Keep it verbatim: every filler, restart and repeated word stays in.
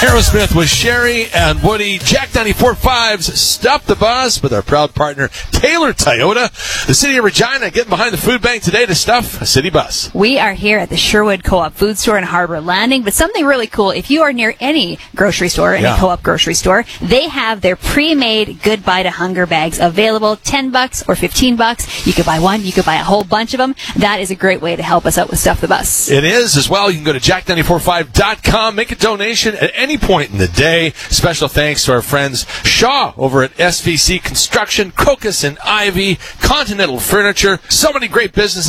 Aerosmith with Sherry and Woody. Jack ninety-four point five's Stop the Bus with our proud partner, Taylor Toyota. The city of Regina getting behind the food bank today to stuff a city bus. We are here at the Sherwood Co-op Food Store in Harbor Landing, but something really cool. If you are near any grocery store, any Yeah. co-op grocery store, they have their pre-made Goodbye to Hunger bags available, ten bucks or fifteen bucks. You could buy one, you could buy a whole bunch of them. That is a great way to help us out with Stuff the Bus. It is as well. You can go to jack ninety-four point five dot com, make a donation at any point in the day. Special thanks to our friends Shaw over at S V C Construction, Crocus and Ivy, Continental Furniture. So many great businesses